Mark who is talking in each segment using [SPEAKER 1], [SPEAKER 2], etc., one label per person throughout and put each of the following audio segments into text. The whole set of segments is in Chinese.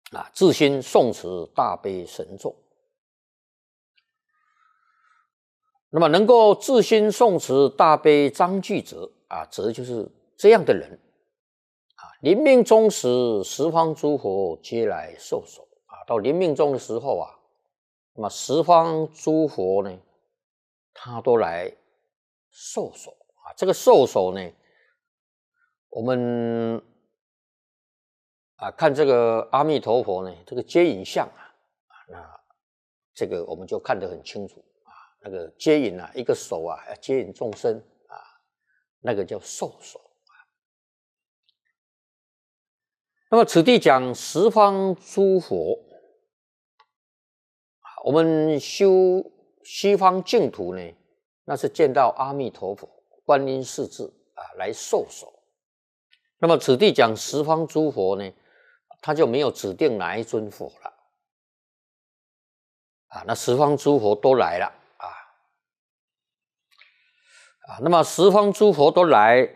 [SPEAKER 1] 自心诵持大悲神咒。那么能够自心诵持大悲章句者则就是这样的人临命终时，十方诸佛皆来受手到临命终的时候那么十方诸佛呢，他都来受手这个受手呢，我们看这个阿弥陀佛呢，这个接引相那这个我们就看得很清楚那个接引一个手要接引众生那个叫受手那么此地讲十方诸佛我们修西方净土呢，那是见到阿弥陀佛、观音世智来受手。那么此地讲十方诸佛呢，他就没有指定哪一尊佛了那十方诸佛都来了那么十方诸佛都来，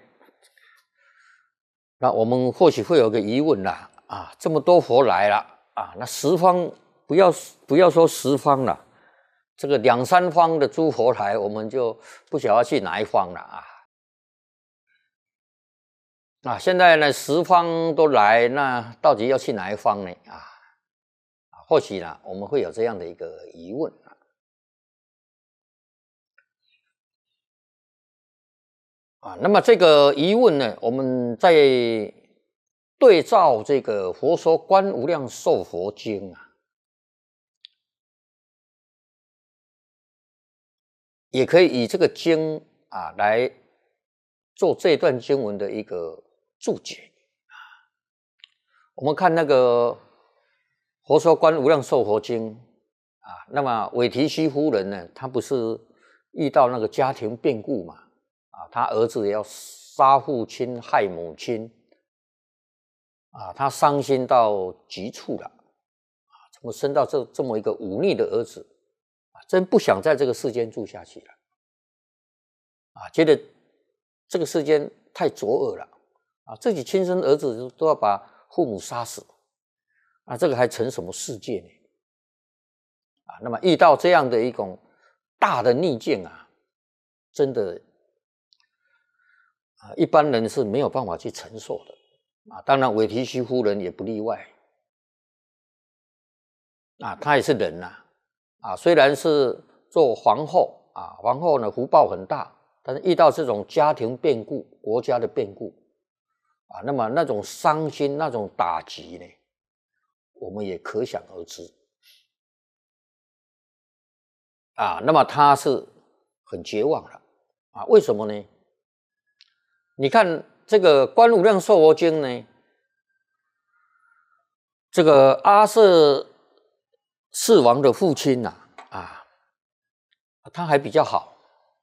[SPEAKER 1] 那我们或许会有个疑问啦这么多佛来了那十方不要说十方了，这个两三方的诸佛来，我们就不晓得去哪一方了现在呢十方都来，那到底要去哪一方呢或许呢我们会有这样的一个疑问那么这个疑问呢，我们在对照这个佛说《观无量寿佛经也可以以这个经来做这段经文的一个注解我们看那个佛说《观无量寿佛经那么韦提希夫人呢，他不是遇到那个家庭变故嘛他儿子也要杀父亲害母亲他伤心到极处了怎么生到这么一个忤逆的儿子真不想在这个世间住下去了觉得这个世间太浊恶了自己亲生儿子都要把父母杀死这个还成什么世界呢那么遇到这样的一种大的逆境真的一般人是没有办法去承受的当然韦提希夫人也不例外她也是人虽然是做皇后皇后呢福报很大，但是遇到这种家庭变故、国家的变故那么那种伤心、那种打击呢，我们也可想而知那么她是很绝望了为什么呢？你看这个《观无量寿佛经》呢，这个阿舍世王的父亲他还比较好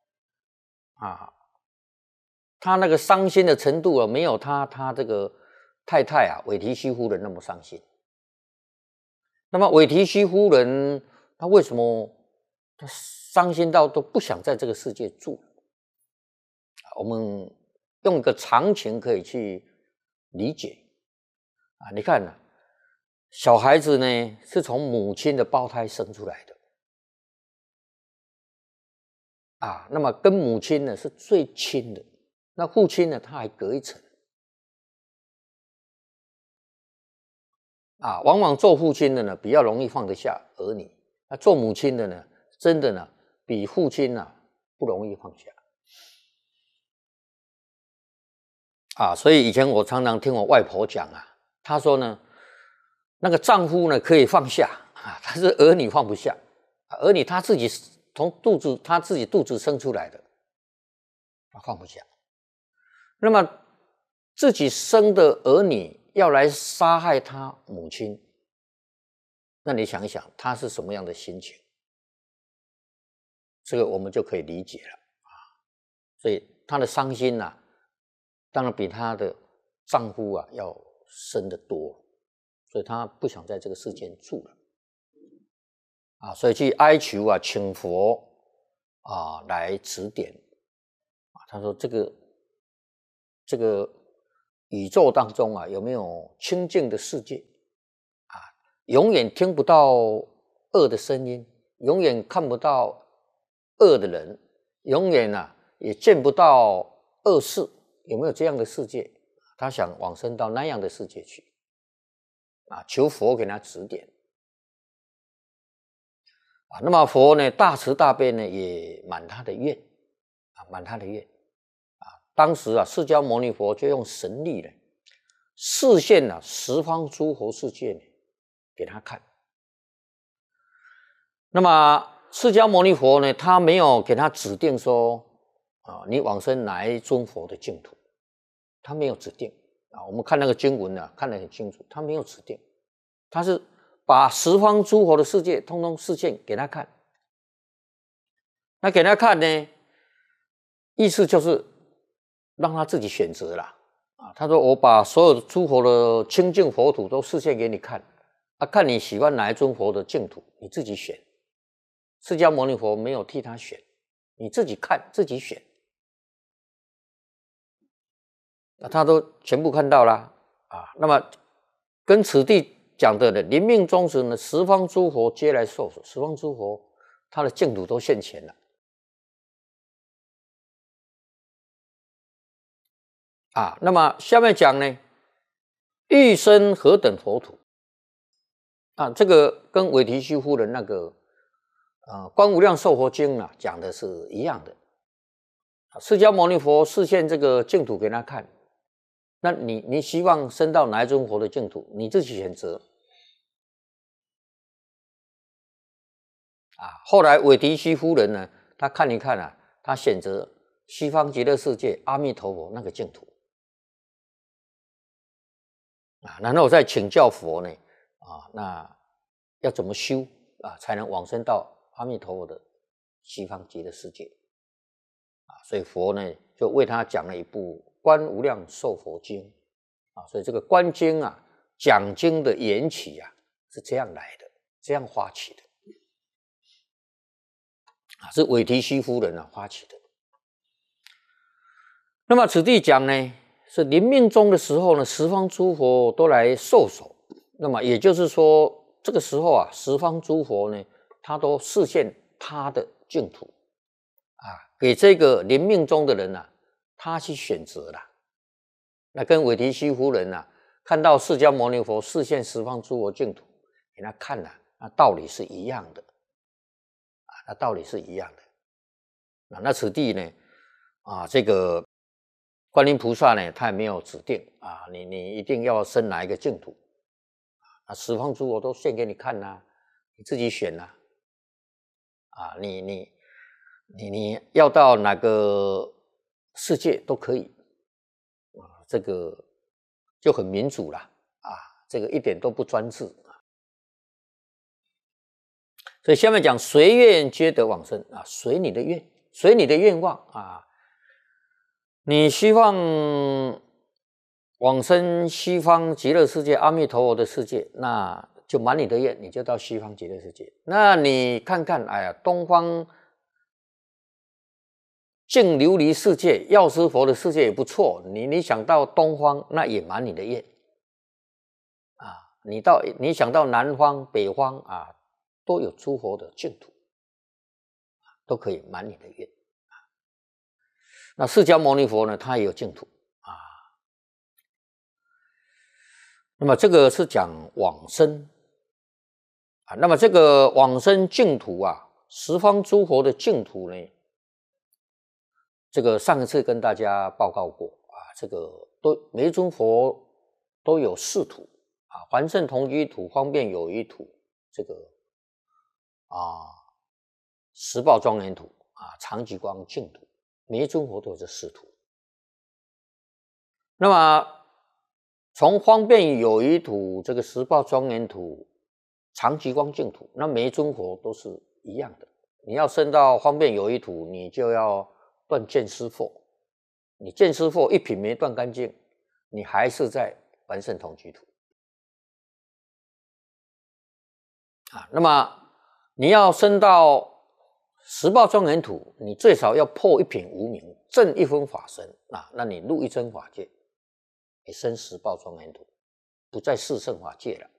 [SPEAKER 1] 他那个伤心的程度没有他这个太太韦提希夫人那么伤心。那么韦提希夫人他为什么他伤心到都不想在这个世界住我们用一个常情可以去理解你看小孩子呢是从母亲的胞胎生出来的那么跟母亲呢是最亲的，那父亲呢他还隔一层往往做父亲的呢比较容易放得下儿女，做母亲的呢真的呢比父亲不容易放下所以以前我常常听我外婆讲她说呢那个丈夫呢可以放下但是儿女放不下儿女他自己从他自己肚子生出来的他放不下，那么自己生的儿女要来杀害他母亲，那你想一想他是什么样的心情，这个我们就可以理解了所以她的伤心当然比她的丈夫要深得多，所以她不想在这个世间住了所以去哀求请佛来指点他说这个宇宙当中有没有清净的世界永远听不到恶的声音，永远看不到恶的人，永远也见不到恶事。有没有这样的世界？他想往生到那样的世界去求佛给他指点那么佛呢，大慈大悲呢，也满他的愿满他的愿当时释迦牟尼佛就用神力呢，示现十方诸佛世界呢给他看。那么释迦牟尼佛呢，他没有给他指定说你往生哪一尊佛的净土，他没有指定我们看那个经文看得很清楚，他没有指定，他是把十方诸佛的世界通通示现给他看。那给他看呢，意思就是让他自己选择啦他说我把所有的诸佛的清净佛土都示现给你看看你喜欢哪一尊佛的净土，你自己选。释迦牟尼佛没有替他选，你自己看自己选他都全部看到了那么跟此地讲的临命终时呢，十方诸佛皆来受所，十方诸佛他的净土都现前了那么下面讲呢，欲生何等佛土这个跟韦提须夫人那个观无量寿佛经讲的是一样的。释迦牟尼佛示现这个净土给他看，那你希望升到哪一尊佛的净土，你自己选择后来韦提须夫人呢，他看一看他选择西方极乐世界阿弥陀佛那个净土然后再请教佛呢那要怎么修才能往生到阿弥陀佛的西方极乐世界所以佛呢就为他讲了一部观无量寿佛经所以这个观经讲经的缘起是这样来的，这样发起的是韦提须夫人发起的。那么此地讲呢，是临命终的时候呢，十方诸佛都来受手。那么也就是说，这个时候十方诸佛呢，他都示现他的净土给这个临命终的人他去选择了。那跟韦提须夫人看到释迦牟尼佛示现十方诸佛净土给他看那道理是一样的那道理是一样的那此地呢这个观音菩萨呢，他也没有指定你一定要生哪一个净土十方诸佛都现给你看你自己选你要到哪个世界都可以这个就很民主了这个一点都不专制所以下面讲随愿皆得往生随你的愿，随你的愿望你希望往生西方极乐世界阿弥陀佛的世界，那就满你的愿，你就到西方极乐世界。那你看看东方净琉璃世界药师佛的世界也不错，你想到东方那也满你的愿你想到南方北方都有诸佛的净土都可以满你的愿那释迦牟尼佛呢，他也有净土那么这个是讲往生那么这个往生净土十方诸佛的净土呢，这个上一次跟大家报告过这个每一尊佛都有四土还圣同居土、方便有余土、这个十报庄严土常寂光净土，每一尊佛都有这四土。那么从方便有余土、这个十报庄严土、常寂光净土，那每一尊佛都是一样的。你要升到方便有余土，你就要断见思惑，你见思惑一品没断干净，你还是在还圣同居土那么你要升到十报庄严土，你最少要破一品无明，证一分法身那你入一真法界，你升十报庄严土，不在四圣法界了